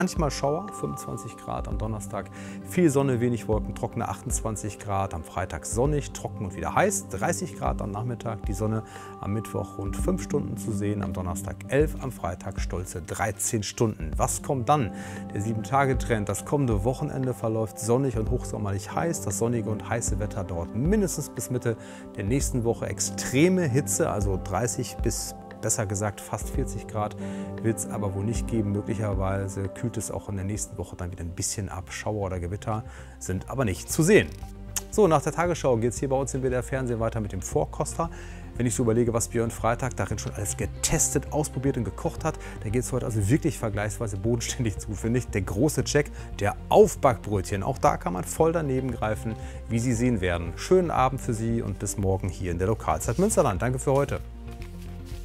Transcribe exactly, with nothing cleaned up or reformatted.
Manchmal Schauer, fünfundzwanzig Grad am Donnerstag, viel Sonne, wenig Wolken, trockene achtundzwanzig Grad, am Freitag sonnig, trocken und wieder heiß, dreißig Grad am Nachmittag, die Sonne am Mittwoch rund fünf Stunden zu sehen, am Donnerstag elf, am Freitag stolze dreizehn Stunden. Was kommt dann? Der sieben Tage Trend, das kommende Wochenende verläuft sonnig und hochsommerlich heiß, das sonnige und heiße Wetter dauert mindestens bis Mitte der nächsten Woche, extreme Hitze, also dreißig bis besser gesagt fast vierzig Grad wird es aber wohl nicht geben. Möglicherweise kühlt es auch in der nächsten Woche dann wieder ein bisschen ab. Schauer oder Gewitter sind aber nicht zu sehen. So, nach der Tagesschau geht es hier bei uns im W D R Fernsehen weiter mit dem Vorkoster. Wenn ich so überlege, was Björn Freitag darin schon alles getestet, ausprobiert und gekocht hat, da geht es heute also wirklich vergleichsweise bodenständig zu, finde ich. Der große Check, der Aufbackbrötchen. Auch da kann man voll daneben greifen, wie Sie sehen werden. Schönen Abend für Sie und bis morgen hier in der Lokalzeit Münsterland. Danke für heute.